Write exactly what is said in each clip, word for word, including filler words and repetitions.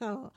Oh,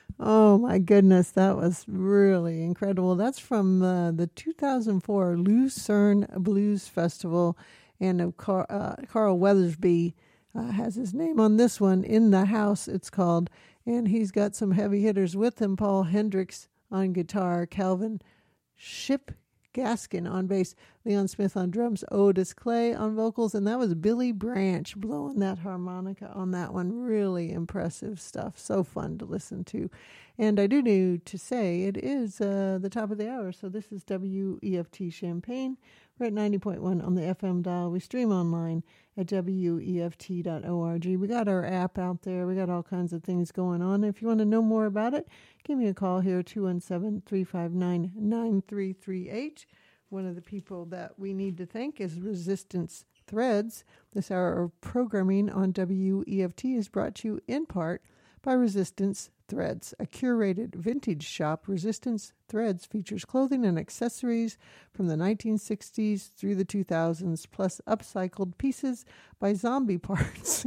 oh my goodness, that was really incredible. That's from uh, the two thousand four Lucerne Blues Festival, and uh, Car- uh, Carl Weathersby uh, has his name on this one. In the House, it's called, and he's got some heavy hitters with him: Paul Hendricks on guitar, Calvin Ship Gaskin on bass, Leon Smith on drums, Otis Clay on vocals, and that was Billy Branch blowing that harmonica on that one. Really impressive stuff. So fun to listen to. And I do need to say it is uh, the top of the hour, so this is W E F T Champaign. We're at ninety point one on the F M dial. We stream online at W E F T dot org. We got our app out there. We got all kinds of things going on. If you want to know more about it, give me a call here, two one seven, three five nine, nine three three eight. One of the people that we need to thank is Resistance Threads. This hour of programming on W E F T is brought to you in part by Resistance Threads, a curated vintage shop. Resistance Threads features clothing and accessories from the nineteen sixties through the two thousands, plus upcycled pieces by Zombie Parts.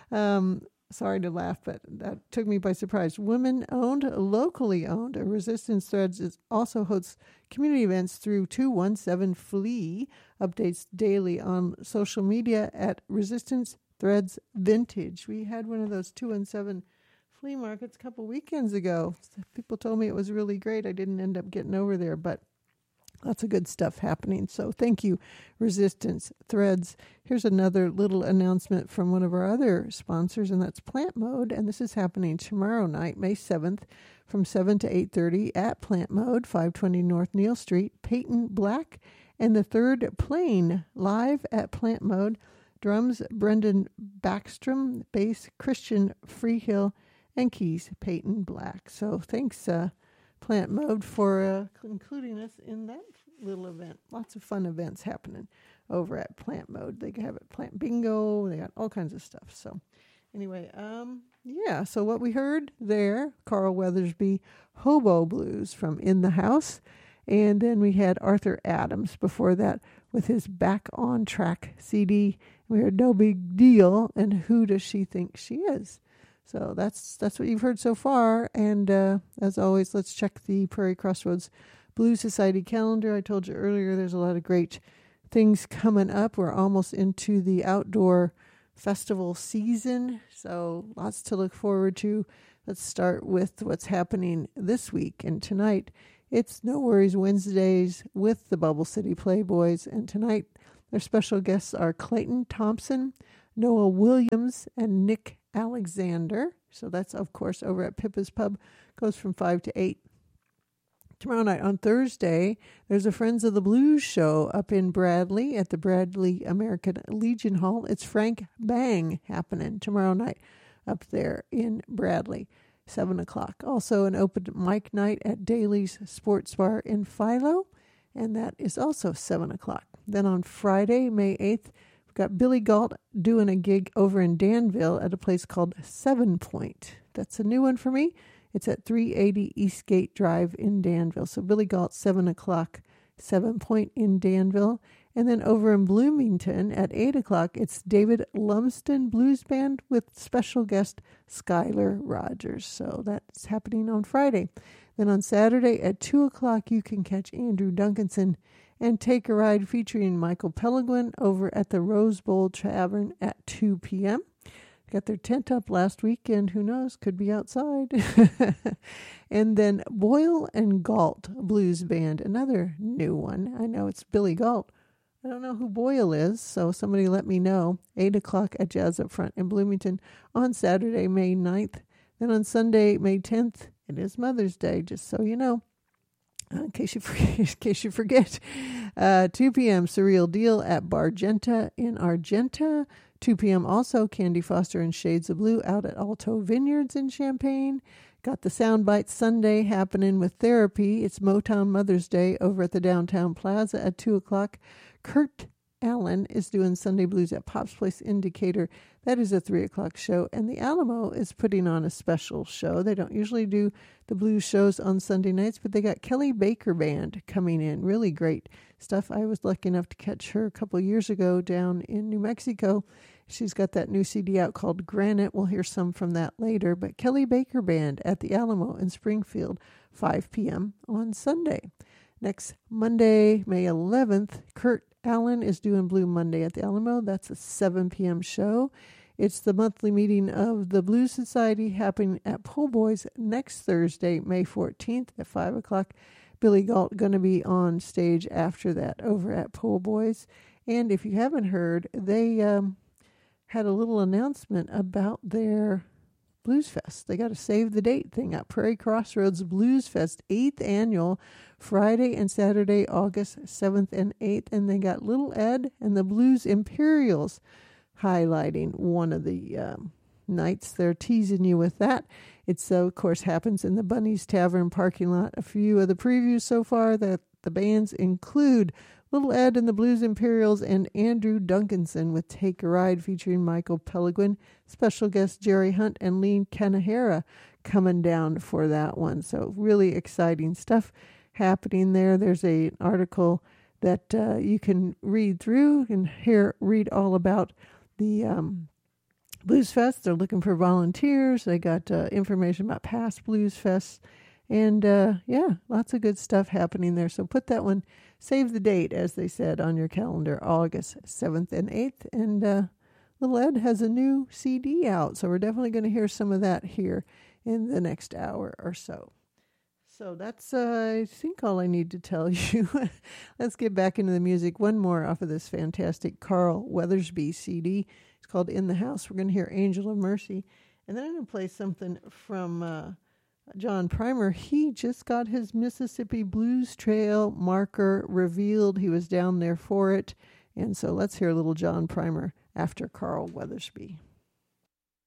um, sorry to laugh, but that took me by surprise. Women-owned, locally owned. Resistance Threads is also hosts community events through two one seven F L E E, updates daily on social media at Resistance Threads Vintage. We had one of those two one seven flea markets a couple weekends ago. People told me it was really great. I didn't end up getting over there, but lots of good stuff happening. So thank you, Resistance Threads. Here's another little announcement from one of our other sponsors, and that's Plant Mode. And this is happening tomorrow night, May seventh, from seven to eight thirty at Plant Mode, five twenty North Neal Street. Peyton Black and the Third Plane live at Plant Mode. Drums, Brendan Backstrom. Bass, Christian Freehill. And keys, Peyton Black. So thanks, uh, Plant Mode, for uh, including us in that little event. Lots of fun events happening over at Plant Mode. They have it Plant Bingo. They got all kinds of stuff. So anyway, um, yeah. So what we heard there, Carl Weathersby, Hobo Blues from In the House. And then we had Arthur Adams before that with his Back on Track C D. We heard No Big Deal and Who Does She Think She Is? So that's that's what you've heard so far. And uh, as always, let's check the Prairie Crossroads Blues Society calendar. I told you earlier there's a lot of great things coming up. We're almost into the outdoor festival season, so lots to look forward to. Let's start with what's happening this week. And tonight, it's No Worries Wednesdays with the Bubble City Playboys. And tonight, their special guests are Clayton Thompson, Noah Williams, and Nick Alexander. So that's, of course, over at Pippa's Pub. Goes from five to eight. Tomorrow night on Thursday, there's a Friends of the Blues show up in Bradley at the Bradley American Legion Hall. It's Frank Bang happening tomorrow night up there in Bradley, seven o'clock. Also an open mic night at Daly's Sports Bar in Philo, and that is also seven o'clock. Then on Friday, May eighth, we've got Billy Galt doing a gig over in Danville at a place called Seven Point. That's a new one for me. It's at three eighty Eastgate Drive in Danville. So Billy Galt, seven o'clock, Seven Point in Danville. And then over in Bloomington at eight o'clock, it's David Lumsden Blues Band with special guest Skylar Rogers. So that's happening on Friday. Then on Saturday at two o'clock, you can catch Andrew Duncanson and Take a Ride featuring Michael Pellegrin over at the Rose Bowl Tavern at two p.m. Got their tent up last weekend. Who knows? Could be outside. And then Boyle and Galt Blues Band, another new one. I know it's Billy Galt. I don't know who Boyle is, so somebody let me know. eight o'clock at Jazz Up Front in Bloomington on Saturday, May ninth. Then on Sunday, May tenth, it is Mother's Day, just so you know. Uh, in case you forget, in case you forget. Uh, two p.m. Surreal Deal at Bargenta in Argenta. two p.m. also Candy Foster and Shades of Blue out at Alto Vineyards in Champaign. Got the Soundbite Sunday happening with Therapy. It's Motown Mother's Day over at the Downtown Plaza at two o'clock. Kurt Allen is doing Sunday Blues at Pop's Place Indicator. That is a three o'clock show. And the Alamo is putting on a special show. They don't usually do the blues shows on Sunday nights, but they got Kelly Baker Band coming in. Really great stuff. I was lucky enough to catch her a couple of years ago down in New Mexico. She's got that new C D out called Granite. We'll hear some from that later. But Kelly Baker Band at the Alamo in Springfield, five p.m. on Sunday. Next Monday, May eleventh, Kurt Allen is doing Blue Monday at the Alamo. That's a seven p.m. show. It's the monthly meeting of the Blues Society happening at Po' Boys next Thursday, May fourteenth at five o'clock. Billy Galt going to be on stage after that over at Po' Boys. And if you haven't heard, they um, had a little announcement about their Blues Fest. They got a save the date thing up. Prairie Crossroads Blues Fest, eighth annual, Friday and Saturday, August seventh and eighth. And they got Little Ed and the Blues Imperials highlighting one of the um, nights. They're teasing you with that. It's, uh, of course, happens in the Bunny's Tavern parking lot. A few of the previews so far that the bands include Little Ed and the Blues Imperials and Andrew Duncanson with Take a Ride featuring Michael Pellegrin. Special guest Jerry Hunt and Lee Kanahara coming down for that one. So really exciting stuff happening there. There's a, an article that uh, you can read through and hear, read all about the um, Blues Fest. They're looking for volunteers. They got uh, information about past Blues Fests. And, uh, yeah, lots of good stuff happening there. So put that one, save the date, as they said, on your calendar, August seventh and eighth. And uh, Little Ed has a new C D out, so we're definitely going to hear some of that here in the next hour or so. So that's, uh, I think, all I need to tell you. Let's get back into the music. One more off of this fantastic Carl Weathersby C D. It's called In the House. We're going to hear Angel of Mercy. And then I'm going to play something from... Uh, John Primer. He just got his Mississippi Blues Trail marker revealed. He was down there for it. And so let's hear a little John Primer after Carl Weathersby.